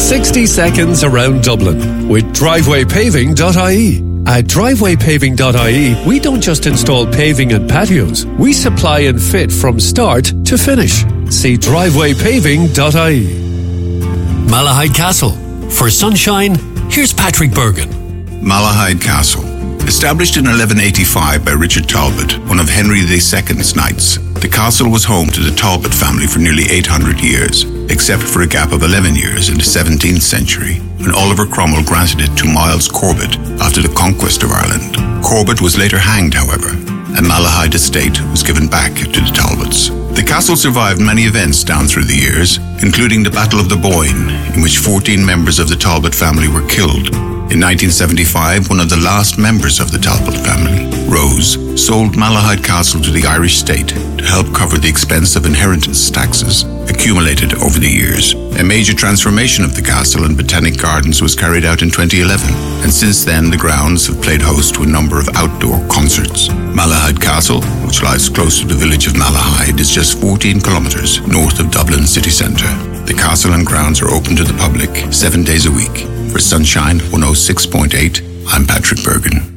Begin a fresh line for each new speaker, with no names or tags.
60 seconds around Dublin with drivewaypaving.ie. At drivewaypaving.ie, we don't just install paving and patios. We supply and fit from start to finish. See drivewaypaving.ie. Malahide Castle. For sunshine, here's Patrick Bergen.
Malahide Castle. Established in 1185 by Richard Talbot, one of Henry II's knights, the castle was home to the Talbot family for nearly 800 years, except for a gap of 11 years in the 17th century, when Oliver Cromwell granted it to Miles Corbett after the conquest of Ireland. Corbett was later hanged, however, and Malahide estate was given back to the Talbots. The castle survived many events down through the years, including the Battle of the Boyne, in which 14 members of the Talbot family were killed. In 1975, one of the last members of the Talbot family, Rose, sold Malahide Castle to the Irish state to help cover the expense of inheritance taxes accumulated over the years. A major transformation of the castle and Botanic Gardens was carried out in 2011, and since then the grounds have played host to a number of outdoor concerts. Malahide Castle, which lies close to the village of Malahide, is just 14 kilometres north of Dublin city centre. The castle and grounds are open to the public 7 days a week. For Sunshine 106.8, I'm Patrick Bergen.